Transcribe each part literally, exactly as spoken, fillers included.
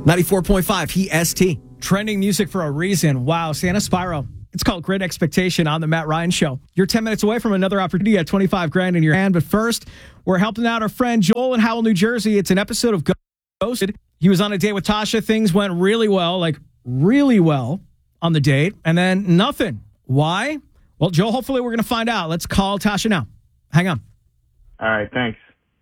ninety-four point five He S T. Trending music for a reason. Wow, Santa Spyro. It's called Great Expectation on the Matt Ryan Show. You're ten minutes away from another opportunity at twenty-five grand in your hand. But first, we're helping out our friend Joel in Howell, New Jersey. It's an episode of Ghosted. He was on a date with Tasha. Things went really well, like really well on the date. And then nothing. Why? Well, Joel, hopefully we're going to find out. Let's call Tasha now. Hang on. All right, thanks.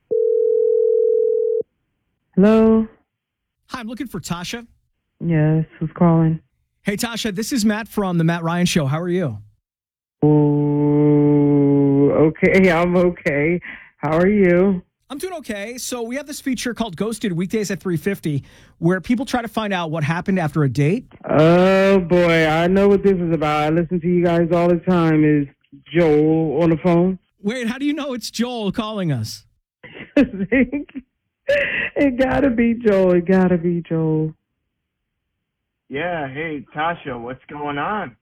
Hello? Hi, I'm looking for Tasha. Yes, who's calling? Hey, Tasha, this is Matt from the Matt Ryan Show. How are you? Oh, okay, I'm okay. How are you? I'm doing okay. So we have this feature called Ghosted weekdays at three fifty where people try to find out what happened after a date. Oh, boy, I know what this is about. I listen to you guys all the time. Is Joel on the phone? Wait, how do you know it's Joel calling us? It gotta be Joel. It gotta be Joel. Yeah, hey, Tasha, what's going on?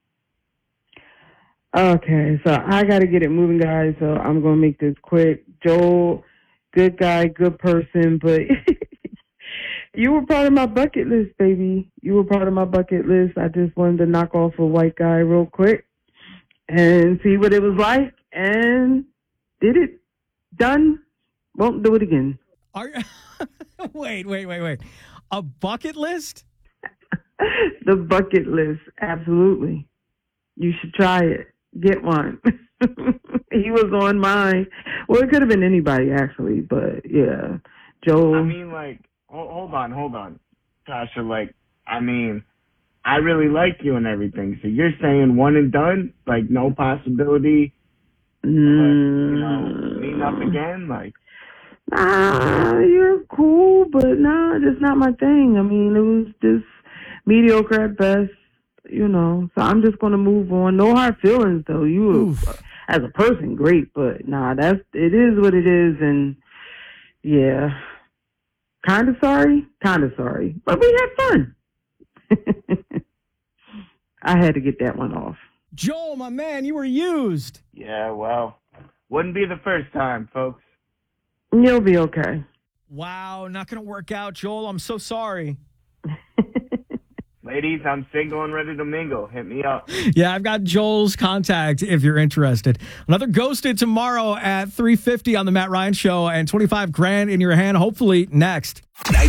Okay, so I got to get it moving, guys, so I'm going to make this quick. Joel, good guy, good person, but you were part of my bucket list, baby. You were part of my bucket list. I just wanted to knock off a white guy real quick and see what it was like, and did it. Done. Won't do it again. Are you... Wait, wait, wait, wait. A bucket list? The bucket list, absolutely. You should try it. Get one. He was on mine. Well, it could have been anybody, actually, but yeah. Joel. I mean, like, hold, hold on, hold on. Tasha, like, I mean, I really like you and everything, so you're saying one and done? Like, no possibility? Mm. But, you know, meet up again? Like, nah, you're cool, but nah, that's not my thing. I mean, it was just mediocre at best, you know. So I'm just gonna move on. No hard feelings, though. You, uh, as a person, great, but nah, that's it is what it is, and yeah, kind of sorry, kind of sorry, but we had fun. I had to get that one off. Joel, my man, you were used. yeah, well, wouldn't be the first time, folks. You'll be okay. Wow, not going to work out, Joel. I'm so sorry. Ladies, I'm single and ready to mingle. Hit me up. Yeah, I've got Joel's contact if you're interested. Another Ghosted tomorrow at three fifty on the Matt Ryan Show and twenty-five grand in your hand, hopefully next.